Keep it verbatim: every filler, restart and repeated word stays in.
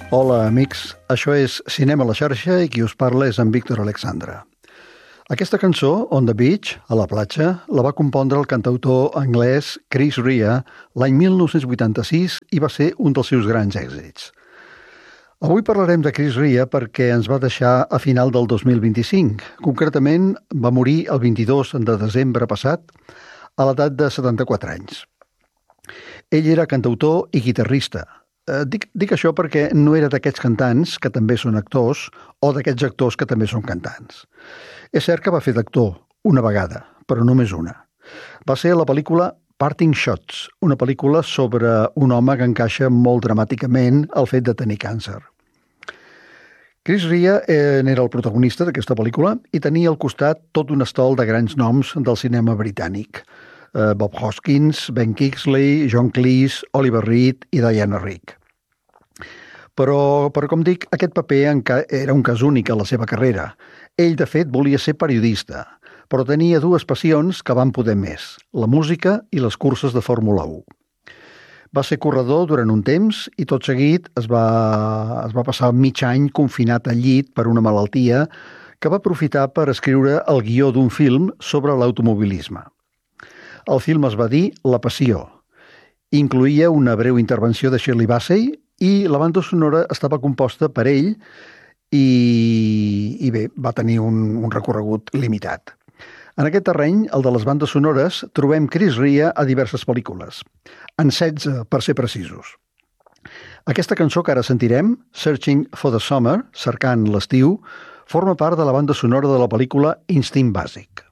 Hola, amics. Això és Cinema a la xarxa i qui us parla és en Víctor Alexandra. Aquesta cançó, On the Beach, a la platja, la va compondre el cantautor anglès Chris Rea l'any mil nou-cents vuitanta-sis i va ser un dels seus grans èxits. Avui parlarem de Chris Rea perquè ens va deixar a final del dos mil vint-i-cinc. Concretament, va morir el vint-i-dos de desembre passat a l'edat de setanta-quatre anys. Ell era cantautor i guitarrista. Eh, dic, dic això perquè no era d'aquests cantants que també són actors o d'aquests actors que també són cantants. És cert que va fer d'actor una vegada, però només una. Va ser la pel·lícula Parting Shots, una pel·lícula sobre un home que encaixa molt dramàticament el fet de tenir càncer. Chris Rea eh, era el protagonista d'aquesta pel·lícula i tenia al costat tot un estol de grans noms del cinema britànic. Eh, Bob Hoskins, Ben Kingsley, John Cleese, Oliver Reed i Diana Rigg. Però, però com dic, aquest paper era un cas únic a la seva carrera. Ell, de fet, volia ser periodista, però tenia dues passions que van poder més, la música i les curses de Fórmula u. Va ser corredor durant un temps i tot seguit es va, es va passar mig any confinat al llit per una malaltia que va aprofitar per escriure el guió d'un film sobre l'automobilisme. El film es va dir La Passió. Incloïa una breu intervenció de Shirley Bassey i la banda sonora estava composta per ell i, i bé, va tenir un, un recorregut limitat. En aquest terreny, el de les bandes sonores, trobem Chris Rea a diverses pel·lícules, en setze per ser precisos. Aquesta cançó que ara sentirem, Searching for the Summer, cercant l'estiu, forma part de la banda sonora de la pel·lícula Instint Bàsic.